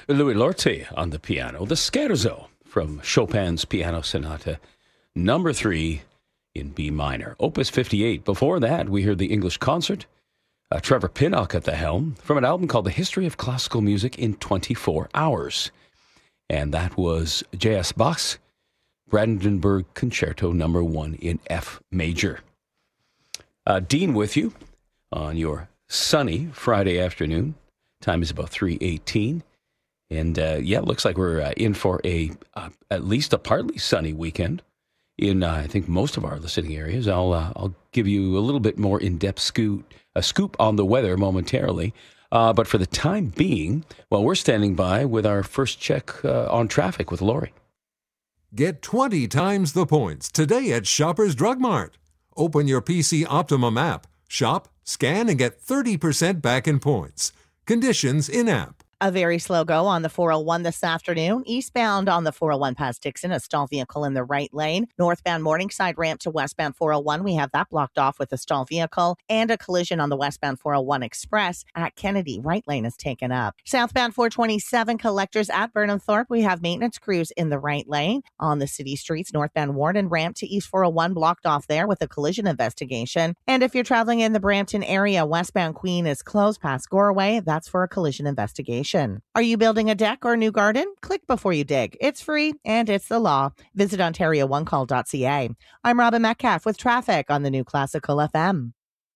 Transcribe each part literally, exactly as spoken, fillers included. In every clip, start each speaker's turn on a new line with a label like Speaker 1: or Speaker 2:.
Speaker 1: Louis Lorte on the piano, the Scherzo from Chopin's Piano Sonata number three in B minor, Opus fifty-eight. Before that, we heard the English Concert, uh, Trevor Pinnock at the helm, from an album called The History of Classical Music in twenty-four hours. And that was J S. Bach's Brandenburg Concerto number one in F major. Uh, Dean with you on your sunny Friday afternoon. Time is about three eighteen. And uh, yeah, it looks like we're uh, in for a uh, at least a partly sunny weekend in, uh, I think, most of our listening areas. I'll uh, I'll give you a little bit more in-depth scoop, a scoop on the weather momentarily. Uh, but for the time being, well, we're standing by with our first check uh, on traffic with Lori.
Speaker 2: Get twenty times the points today at Shoppers Drug Mart. Open your P C Optimum app, shop, scan, and get thirty percent back in points. Conditions in-app.
Speaker 3: A very slow go on the four oh one this afternoon. Eastbound on the four oh one past Dixon, a stalled vehicle in the right lane. Northbound Morningside ramp to westbound four oh one. We have that blocked off with a stalled vehicle and a collision on the westbound four oh one Express at Kennedy. Right lane is taken up. Southbound four twenty-seven Collectors at Burnham Thorpe. We have maintenance crews in the right lane. On the city streets, northbound Warden ramp to East four oh one blocked off there with a collision investigation. And if you're traveling in the Brampton area, westbound Queen is closed past Goreway. That's for a collision investigation. Are you building a deck or new garden? Click before you dig. It's free and it's the law. Visit Ontario one call dot c a. I'm Robin Metcalf with traffic on the new Classical F M.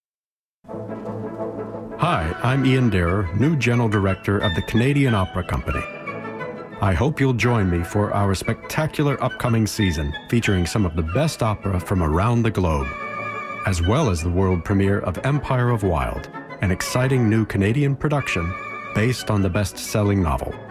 Speaker 4: Hi, I'm Ian Darrer, new General Director of the Canadian Opera Company. I hope you'll join me for our spectacular upcoming season featuring some of the best opera from around the globe, as well as the world premiere of Empire of Wild, an exciting new Canadian production based on the best-selling novel.